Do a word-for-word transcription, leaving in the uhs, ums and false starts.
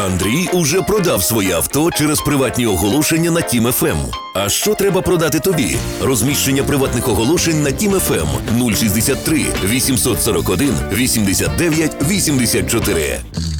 Андрій уже продав своє авто через приватні оголошення на Тім еф ем. А що треба продати тобі? Розміщення приватних оголошень на Тім еф ем нуль шістдесят три вісімсот сорок один вісімдесят дев'ять вісімдесят чотири.